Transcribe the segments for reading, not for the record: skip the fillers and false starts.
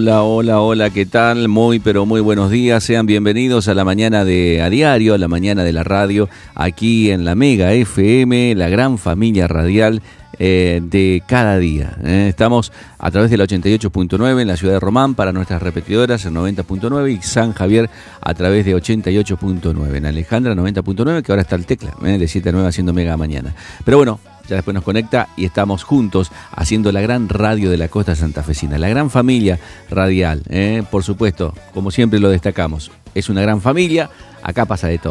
Hola, hola, hola, ¿qué tal? Muy, pero muy buenos días. Sean bienvenidos a la mañana de A Diario, a la mañana de la radio, aquí en la Mega FM, la gran familia radial de cada día. Estamos a través del 88.9 en la ciudad de Román para nuestras repetidoras, el 90.9, y San Javier a través de 88.9. En Alejandra, 90.9, que ahora está el Tecla, de 7 a 9 haciendo Mega Mañana. Pero bueno, ya después nos conecta y estamos juntos haciendo la gran radio de la costa santafesina, la gran familia radial, por supuesto, como siempre lo destacamos. Es una gran familia, acá pasa de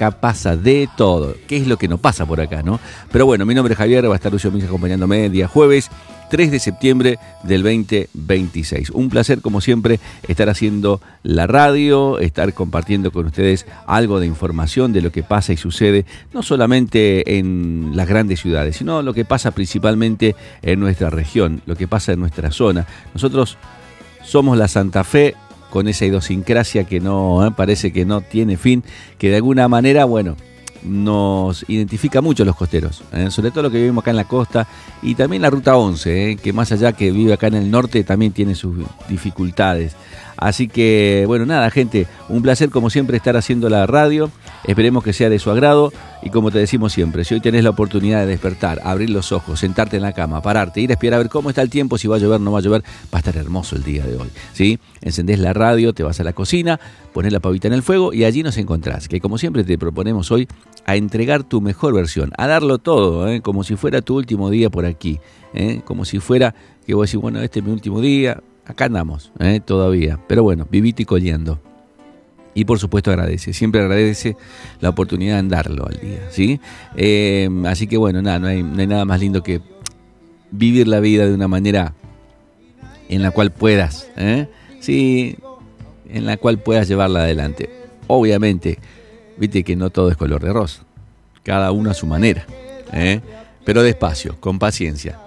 todo, ¿Qué es lo que no pasa por acá, no? Pero bueno, mi nombre es Javier, va a estar Lucio Mix acompañándome el día jueves 3 de septiembre del 2026. Un placer, como siempre, estar haciendo la radio, estar compartiendo con ustedes algo de información de lo que pasa y sucede, no solamente en las grandes ciudades, sino lo que pasa principalmente en nuestra región, lo que pasa en nuestra zona. Nosotros somos la Santa Fe, con esa idiosincrasia que no parece que no tiene fin, que de alguna manera, bueno, nos identifica mucho los costeros, sobre todo lo que vivimos acá en la costa y también la Ruta 11, que más allá que vive acá en el norte también tiene sus dificultades. Así que, bueno, nada, gente, un placer como siempre estar haciendo la radio, esperemos que sea de su agrado y como te decimos siempre, si hoy tenés la oportunidad de despertar, abrir los ojos, sentarte en la cama, pararte, ir a espiar a ver cómo está el tiempo, si va a llover o no va a llover, va a estar hermoso el día de hoy, ¿sí? Encendés la radio, te vas a la cocina, ponés la pavita en el fuego y allí nos encontrás, que como siempre te proponemos hoy a entregar tu mejor versión, a darlo todo, como si fuera tu último día por aquí, como si fuera que vos decís, bueno, este es mi último día. Acá andamos, todavía, pero bueno, vivito y coleando. Y por supuesto siempre agradece la oportunidad de andarlo al día, ¿sí? Así que bueno, nada, no hay nada más lindo que vivir la vida de una manera en la cual puedas, sí, en la cual puedas llevarla adelante. Obviamente, viste que no todo es color de rosa, cada uno a su manera, pero despacio, con paciencia.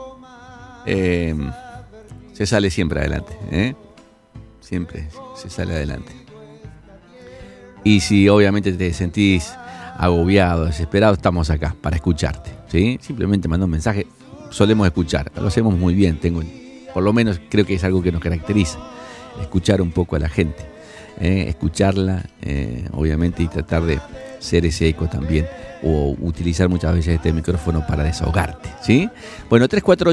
Se sale siempre adelante, siempre se sale adelante. Y si obviamente te sentís agobiado, desesperado, estamos acá para escucharte, ¿sí? Simplemente manda un mensaje, solemos escuchar, lo hacemos muy bien, por lo menos creo que es algo que nos caracteriza, escuchar un poco a la gente, escucharla, obviamente, y tratar de ser ese eco también, o utilizar muchas veces este micrófono para desahogarte, ¿sí? Bueno,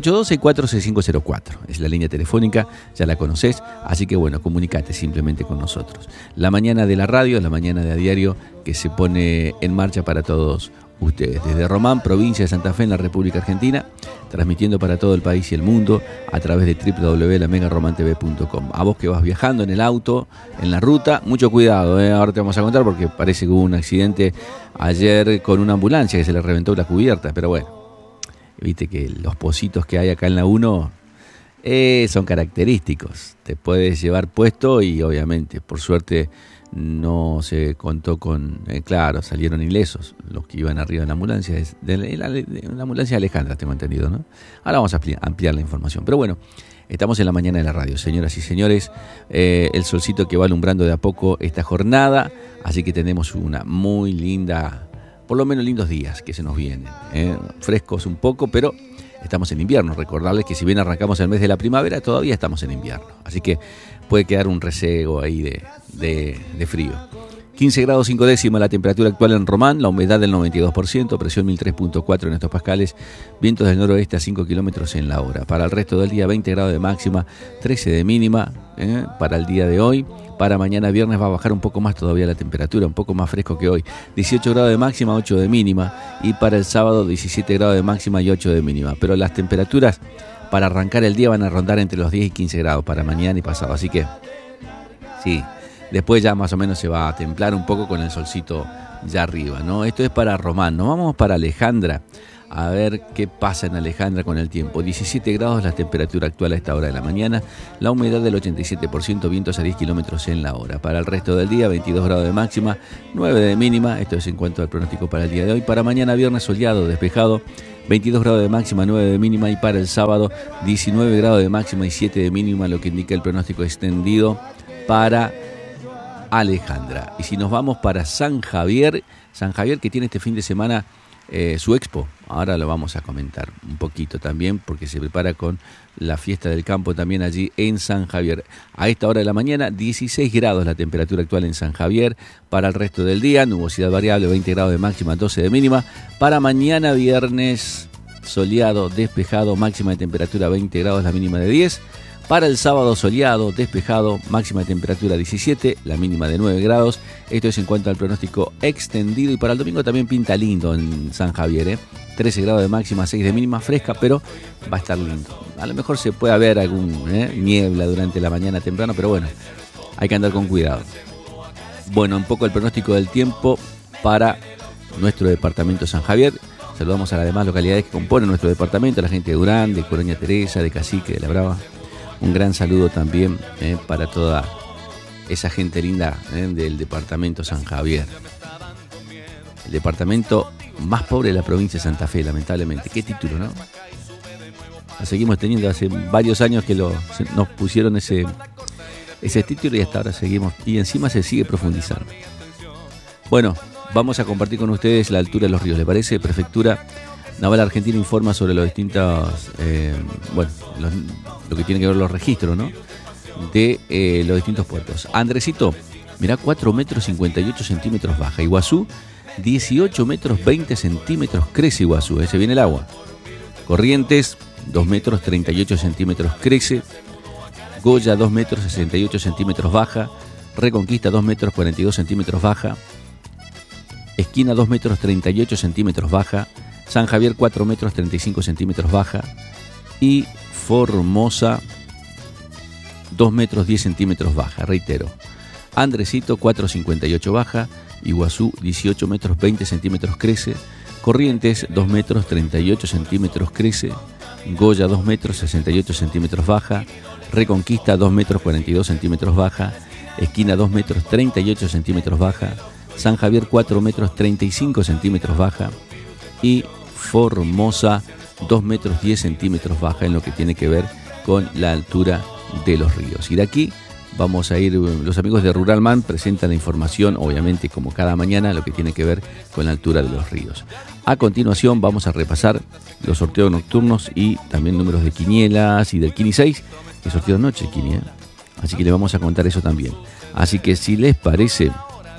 3482-646504 es la línea telefónica, ya la conocés, así que bueno, comunicate simplemente con nosotros. La mañana de la radio, la mañana de A Diario, que se pone en marcha para todos ustedes, desde Román, provincia de Santa Fe, en la República Argentina, transmitiendo para todo el país y el mundo a través de www.lamegaromantv.com. A vos que vas viajando en el auto, en la ruta, mucho cuidado, ahora te vamos a contar porque parece que hubo un accidente ayer con una ambulancia que se le reventó la cubierta, pero bueno, viste que los pocitos que hay acá en la 1 son característicos, te puedes llevar puesto y obviamente, por suerte, no se contó con, claro, salieron ilesos los que iban arriba en la ambulancia, de la ambulancia de Alejandra, tengo entendido, ¿no? Ahora vamos a ampliar la información, pero bueno, estamos en la mañana de la radio, señoras y señores, el solcito que va alumbrando de a poco esta jornada, así que tenemos una muy linda, por lo menos lindos días que se nos vienen, frescos un poco, pero estamos en invierno. Recordarles que si bien arrancamos el mes de la primavera, todavía estamos en invierno, así que puede quedar un resego ahí de frío. 15 grados 5 décimas la temperatura actual en Román, la humedad del 92%, presión 1003.4 en hectopascales, vientos del noroeste a 5 kilómetros en la hora. Para el resto del día, 20 grados de máxima, 13 de mínima para el día de hoy. Para mañana viernes va a bajar un poco más todavía la temperatura, un poco más fresco que hoy. 18 grados de máxima, 8 de mínima. Y para el sábado, 17 grados de máxima y 8 de mínima. Pero las temperaturas para arrancar el día van a rondar entre los 10 y 15 grados para mañana y pasado. Así que, sí, después ya más o menos se va a templar un poco con el solcito ya arriba, ¿no? Esto es para Román. Nos vamos para Alejandra a ver qué pasa en Alejandra con el tiempo. 17 grados la temperatura actual a esta hora de la mañana, la humedad del 87%, vientos a 10 kilómetros en la hora. Para el resto del día, 22 grados de máxima, 9 de mínima. Esto es en cuanto al pronóstico para el día de hoy. Para mañana viernes, soleado, despejado, 22 grados de máxima, 9 de mínima. Y para el sábado, 19 grados de máxima y 7 de mínima, lo que indica el pronóstico extendido para Alejandra. Y si nos vamos para San Javier que tiene este fin de semana su expo. Ahora lo vamos a comentar un poquito también, porque se prepara con la fiesta del campo también allí en San Javier. A esta hora de la mañana, 16 grados la temperatura actual en San Javier. Para el resto del día, nubosidad variable, 20 grados de máxima, 12 de mínima. Para mañana viernes, soleado, despejado, máxima de temperatura 20 grados, la mínima de 10. Para el sábado, soleado, despejado, máxima de temperatura 17, la mínima de 9 grados. Esto es en cuanto al pronóstico extendido. Y para el domingo también pinta lindo en San Javier, 13 grados de máxima, 6 de mínima, fresca, pero va a estar lindo. A lo mejor se puede haber algún niebla durante la mañana temprano, pero bueno, hay que andar con cuidado. Bueno, un poco el pronóstico del tiempo para nuestro departamento San Javier. Saludamos a las demás localidades que componen nuestro departamento, a la gente de Durán, de Colonia Teresa, de Cacique, de La Brava. Un gran saludo también para toda esa gente linda del departamento San Javier. El departamento más pobre de la provincia de Santa Fe, lamentablemente. Qué título, ¿no? Lo seguimos teniendo hace varios años que nos pusieron ese título y hasta ahora seguimos. Y encima se sigue profundizando. Bueno, vamos a compartir con ustedes la altura de los ríos. ¿Le parece? Prefectura Naval Argentina informa sobre los distintos, lo que tiene que ver los registros, ¿no? De los distintos puertos. Andresito, mirá, 4 metros 58 centímetros baja. Iguazú, 18 metros 20 centímetros crece Iguazú. Se viene el agua. Corrientes, 2 metros 38 centímetros crece. Goya, 2 metros 68 centímetros baja. Reconquista, 2 metros 42 centímetros baja. Esquina, 2 metros 38 centímetros baja. San Javier, 4 metros 35 centímetros baja. Y Formosa, 2 metros 10 centímetros baja, reitero. Andresito, 4,58 baja. Iguazú, 18 metros 20 centímetros crece. Corrientes, 2 metros 38 centímetros crece. Goya, 2 metros 68 centímetros baja. Reconquista, 2 metros 42 centímetros baja. Esquina, 2 metros 38 centímetros baja. San Javier, 4 metros 35 centímetros baja. Y Formosa, 2 metros 10 centímetros baja en lo que tiene que ver con la altura de los ríos. Y de aquí vamos a ir, los amigos de Ruralman presentan la información, obviamente como cada mañana, lo que tiene que ver con la altura de los ríos. A continuación vamos a repasar los sorteos nocturnos y también números de quinielas y del Quini 6, que sorteo anoche el Quini, así que le vamos a contar eso también. Así que si les parece,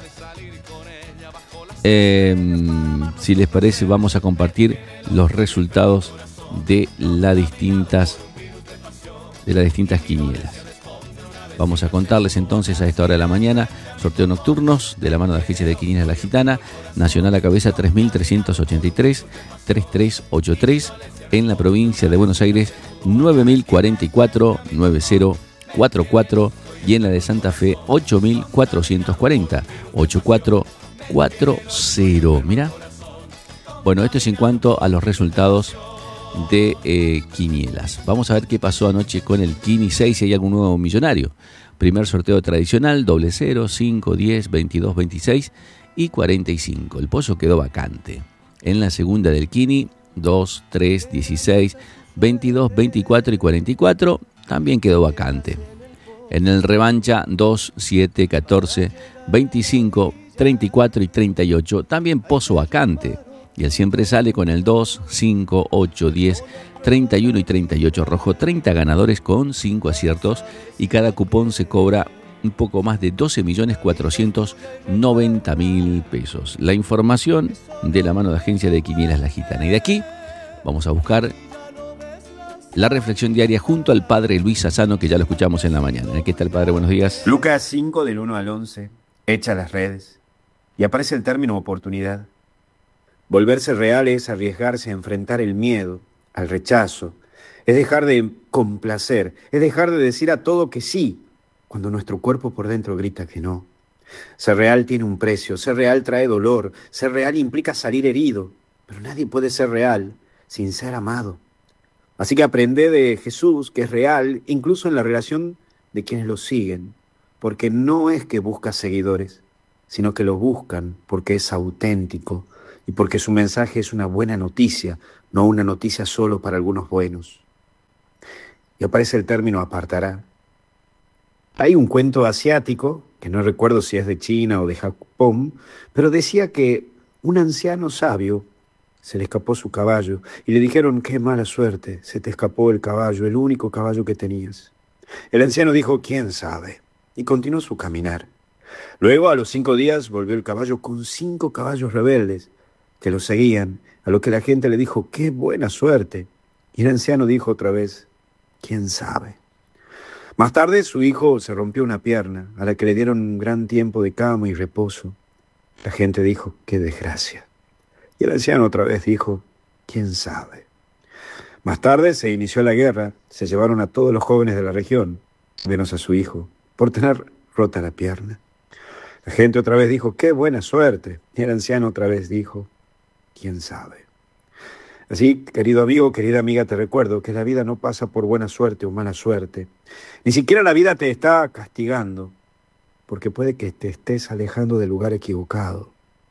vamos a compartir los resultados de las distintas quinielas. Vamos a contarles entonces a esta hora de la mañana, sorteos nocturnos de la mano de Agencia de Quinielas La Gitana, Nacional a cabeza 3383, 3383, en la provincia de Buenos Aires 9044, 9044, y en la de Santa Fe 8440, 8440. Mirá. Bueno, esto es en cuanto a los resultados de quinielas. Vamos a ver qué pasó anoche con el Quini 6, si hay algún nuevo millonario. Primer sorteo tradicional, 00, 5, 10, 22, 26 y 45. El pozo quedó vacante. En la segunda del Quini, 2, 3, 16, 22, 24 y 44 también quedó vacante. En el revancha, 2, 7, 14, 25, 34 y 38 también pozo vacante. Y él siempre sale con el 2, 5, 8, 10, 31 y 38. Arrojó 30 ganadores con 5 aciertos y cada cupón se cobra un poco más de 12.490.000 pesos. La información de la mano de Agencia de Quinielas La Gitana. Y de aquí vamos a buscar la reflexión diaria junto al padre Luis Sassano, que ya lo escuchamos en la mañana. Aquí está el padre, buenos días. Lucas 5 del 1 al 11, echa las redes y aparece el término oportunidad. Volverse real es arriesgarse a enfrentar el miedo, al rechazo, es dejar de complacer, es dejar de decir a todo que sí, cuando nuestro cuerpo por dentro grita que no. Ser real tiene un precio, ser real trae dolor, ser real implica salir herido, pero nadie puede ser real sin ser amado. Así que aprende de Jesús, que es real, incluso en la relación de quienes lo siguen, porque no es que busca seguidores, sino que lo buscan porque es auténtico y porque su mensaje es una buena noticia, no una noticia solo para algunos buenos. Y aparece el término apartará. Hay un cuento asiático, que no recuerdo si es de China o de Japón, pero decía que un anciano sabio se le escapó su caballo y le dijeron: qué mala suerte, se te escapó el caballo, el único caballo que tenías. El anciano dijo: quién sabe, y continuó su caminar. Luego, a los 5 días, volvió el caballo con 5 caballos rebeldes que lo seguían, a lo que la gente le dijo: qué buena suerte. Y el anciano dijo otra vez: quién sabe. Más tarde, su hijo se rompió una pierna, a la que le dieron un gran tiempo de cama y reposo. La gente dijo: qué desgracia. Y el anciano otra vez dijo: quién sabe. Más tarde se inició la guerra, se llevaron a todos los jóvenes de la región, menos a su hijo, por tener rota la pierna. La gente otra vez dijo: qué buena suerte. Y el anciano otra vez dijo: quién sabe. Así, querido amigo, querida amiga, te recuerdo que la vida no pasa por buena suerte o mala suerte. Ni siquiera la vida te está castigando, porque puede que te estés alejando del lugar equivocado.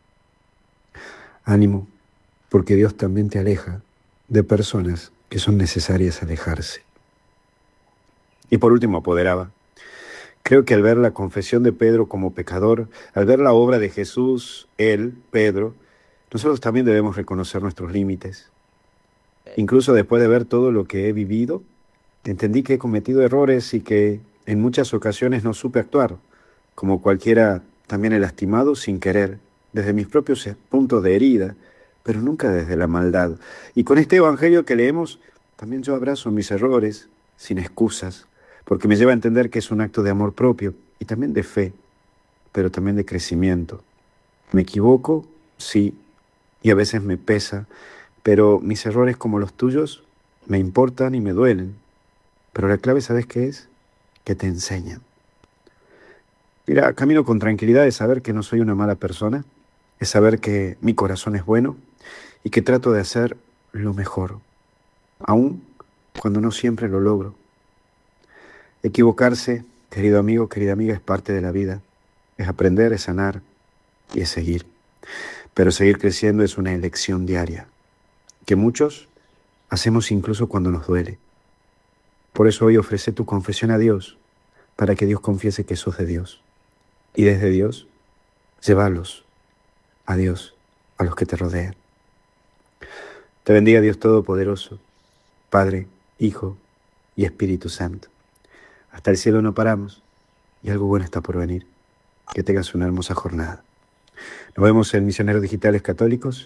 Ánimo, porque Dios también te aleja de personas que son necesarias alejarse. Y por último, apoderaba. Creo que al ver la confesión de Pedro como pecador, al ver la obra de Jesús, él, Pedro, nosotros también debemos reconocer nuestros límites. Incluso después de ver todo lo que he vivido, entendí que he cometido errores y que en muchas ocasiones no supe actuar. Como cualquiera, también he lastimado sin querer, desde mis propios puntos de herida, pero nunca desde la maldad. Y con este evangelio que leemos, también yo abrazo mis errores, sin excusas, porque me lleva a entender que es un acto de amor propio y también de fe, pero también de crecimiento. Me equivoco, sí, y a veces me pesa, pero mis errores como los tuyos me importan y me duelen. Pero la clave, ¿sabes qué es? Que te enseñan. Mira, camino con tranquilidad de saber que no soy una mala persona, es saber que mi corazón es bueno y que trato de hacer lo mejor, aun cuando no siempre lo logro. Equivocarse, querido amigo, querida amiga, es parte de la vida. Es aprender, es sanar y es seguir. Pero seguir creciendo es una elección diaria, que muchos hacemos incluso cuando nos duele. Por eso hoy ofrece tu confesión a Dios, para que Dios confiese que sos de Dios. Y desde Dios, llévalos a Dios, a los que te rodean. Te bendiga Dios Todopoderoso, Padre, Hijo y Espíritu Santo. Hasta el cielo no paramos y algo bueno está por venir. Que tengas una hermosa jornada. Nos vemos en Misioneros Digitales Católicos,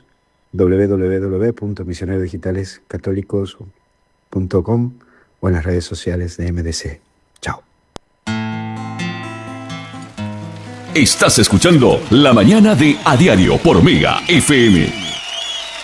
www.misionerosdigitalescatólicos.com o en las redes sociales de MDC. Chao. Estás escuchando La Mañana de A Diario por Mega FM.